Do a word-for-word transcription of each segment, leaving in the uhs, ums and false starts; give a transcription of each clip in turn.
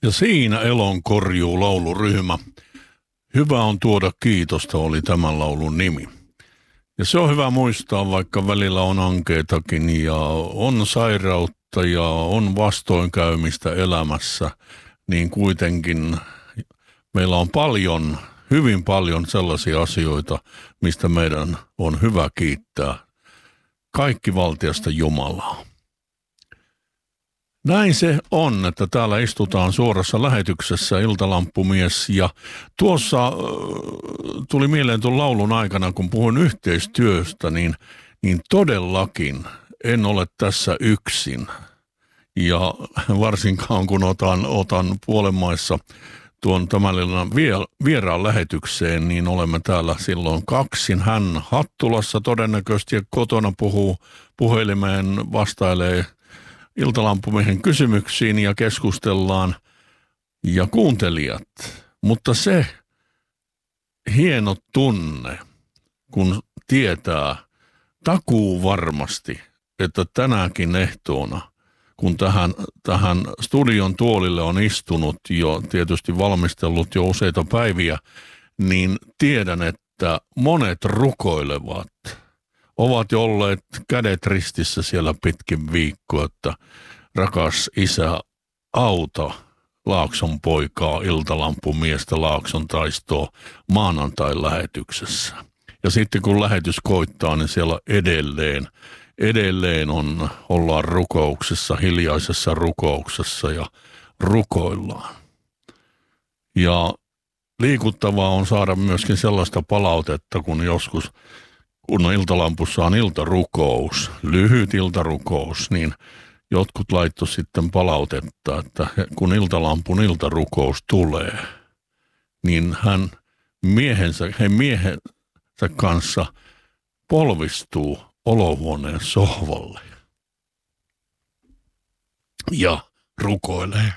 Ja siinä Elonkorjuu lauluryhmä. Hyvä on tuoda kiitosta oli tämän laulun nimi. Ja se on hyvä muistaa, vaikka välillä on ankeitakin ja on sairautta ja on vastoinkäymistä elämässä, niin kuitenkin meillä on paljon, hyvin paljon sellaisia asioita, mistä meidän on hyvä kiittää kaikki valtiasta Jumalaa. Näin se on, että täällä istutaan suorassa lähetyksessä Iltalamppumies ja tuossa äh, tuli mieleen tuon laulun aikana, kun puhun yhteistyöstä, niin, niin todellakin en ole tässä yksin. Ja varsinkaan kun otan, otan puolenmaissa tuon tämän illan vieraan lähetykseen, niin olemme täällä silloin kaksin. Hän Hattulassa todennäköisesti ja kotona puhuu puhelimeen, vastailee Iltalampumiehen kysymyksiin ja keskustellaan ja kuuntelijat. Mutta se hieno tunne, kun tietää takuu varmasti, että tänäkin ehtoona, kun tähän, tähän studion tuolille on istunut jo tietysti valmistellut jo useita päiviä, niin tiedän, että monet rukoilevat. Ovat jo olleet kädet ristissä siellä pitkin viikkoa, että rakas isä, auta Laakson poikaa, Iltalampumiestä Laakson taistoa maanantain lähetyksessä. Ja sitten kun lähetys koittaa, niin siellä edelleen, edelleen on, ollaan rukouksessa, hiljaisessa rukouksessa ja rukoillaan. Ja liikuttavaa on saada myöskin sellaista palautetta, kun joskus kun Iltalampussa on iltarukous, lyhyt iltarukous, niin jotkut laittoi sitten palautetta, että kun Iltalampun iltarukous tulee, niin hän miehensä, he miehensä kanssa polvistuu olohuoneen sohvalle ja rukoilee.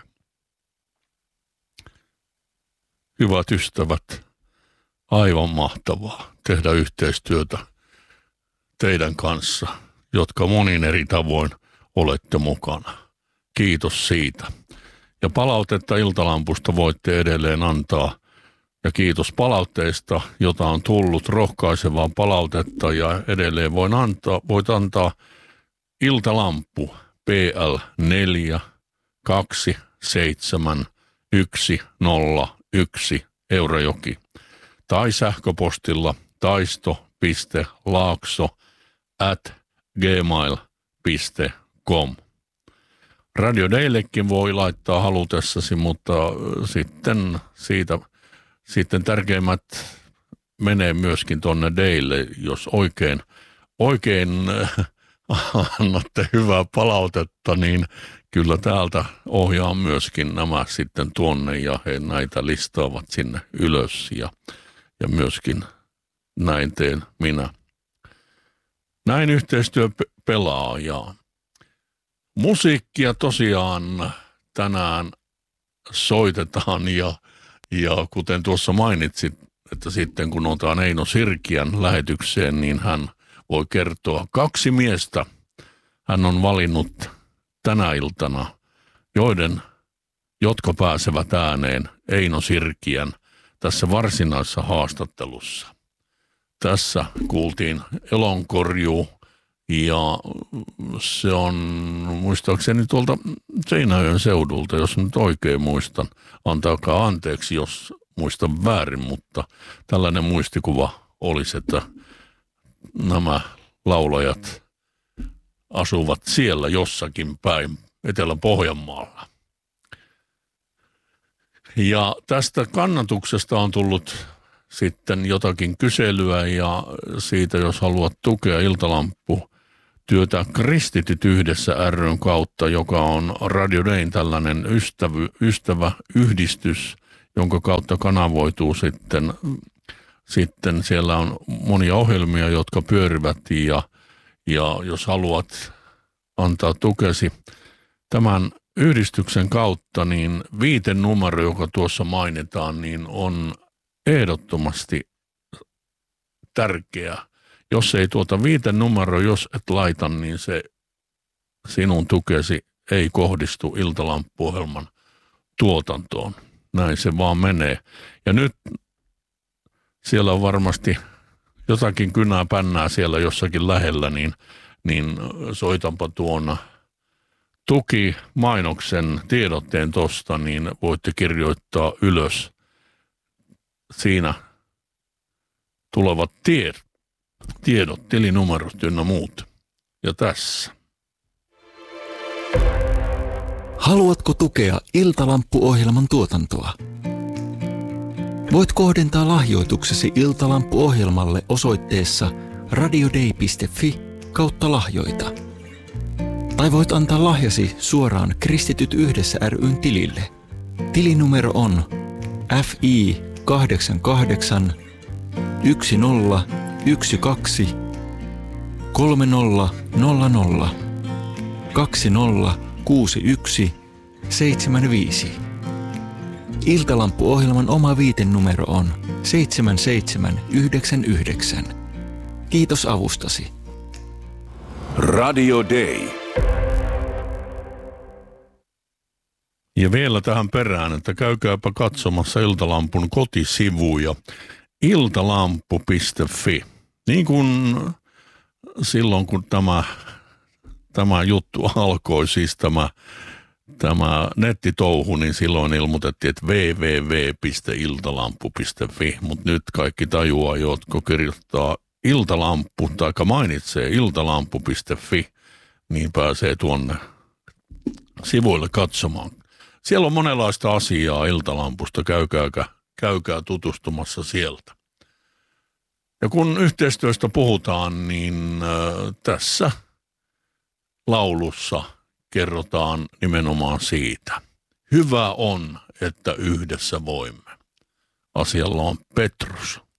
Hyvät ystävät, aivan mahtavaa tehdä yhteistyötä teidän kanssa, jotka monin eri tavoin olette mukana. Kiitos siitä. Ja palautetta Iltalampusta voitte edelleen antaa. Ja kiitos palautteista, jota on tullut, rohkaisevaa palautetta. Ja edelleen voin antaa, voit antaa Iltalampu P L neljä kaksi seitsemän yksi nolla yksi Eurajoki. Tai sähköpostilla taisto.laakso at gmail piste com. Radio Daillekin voi laittaa halutessasi, mutta sitten siitä sitten tärkeimmät menee myöskin tuonne Daille, jos oikein, oikein annatte hyvää palautetta, niin kyllä täältä ohjaa myöskin nämä sitten tuonne ja he näitä listaavat sinne ylös ja, ja myöskin näin teen minä. Näin yhteistyö pelaa ja musiikkia tosiaan tänään soitetaan ja, ja kuten tuossa mainitsit, että sitten kun otetaan Eino Sirkiän lähetykseen, niin hän voi kertoa kaksi miestä. Hän on valinnut tänä iltana, joiden, jotka pääsevät ääneen Eino Sirkiän tässä varsinaisessa haastattelussa. Tässä kuultiin Elonkorjuu ja se on muistaakseni tuolta Seinäjoen seudulta, jos nyt oikein muistan. Antaakaa anteeksi, jos muistan väärin, mutta tällainen muistikuva olisi, että nämä laulajat asuvat siellä jossakin päin Etelä-Pohjanmaalla. Ja tästä kannatuksesta on tullut sitten jotakin kyselyä ja siitä, jos haluat tukea Iltalamppu työtä Kristityt yhdessä ry:n kautta, joka on Radio Dayn tällainen ystävy, ystäväyhdistys, jonka kautta kanavoituu sitten, sitten siellä on monia ohjelmia, jotka pyörivät ja, ja jos haluat antaa tukesi tämän yhdistyksen kautta, niin viitenumero, joka tuossa mainitaan, niin on ehdottomasti tärkeä. Jos ei tuota viitenumero, jos et laita, niin se sinun tukesi ei kohdistu Iltalampu-ohjelman tuotantoon. Näin se vaan menee. Ja nyt siellä on varmasti jotakin kynää pännää siellä jossakin lähellä, niin, niin soitanpa tuon tuki mainoksen tiedotteen tosta, niin voitte kirjoittaa ylös siinä tulevat tiedot, tiedot tilinumerot ynnä muut. Ja tässä. Haluatko tukea Iltalampu-ohjelman tuotantoa? Voit kohdentaa lahjoituksesi Iltalampu-ohjelmalle osoitteessa radiodei piste fi kautta lahjoita. Tai voit antaa lahjasi suoraan Kristityt yhdessä ry:n tilille. Tilinumero on F I kahdeksan kahdeksan yksi nolla yksi kaksi kolme nolla nolla nolla kaksi nolla kuusi yksi seitsemän viisi. Iltalampu-ohjelman oma viitenumero on seitsemän seitsemän yhdeksän yhdeksän. Kiitos avustasi. Radio Day. Ja vielä tähän perään, että käykääpä katsomassa Iltalampun kotisivuja iltalampu piste fi. Niin kuin silloin, kun tämä, tämä juttu alkoi, siis tämä, tämä nettitouhu, niin silloin ilmoitettiin, että double-u double-u double-u piste iltalampu piste fi, mutta nyt kaikki tajuaa, jotka kirjoittaa Iltalampu tai mainitsee iltalampu piste fi, niin pääsee tuonne sivuille katsomaan. Siellä on monenlaista asiaa Iltalampusta, käykää, käykää tutustumassa sieltä. Ja kun yhteistyöstä puhutaan, niin äh, tässä laulussa kerrotaan nimenomaan siitä. Hyvä on, että yhdessä voimme. Asialla on Petrus.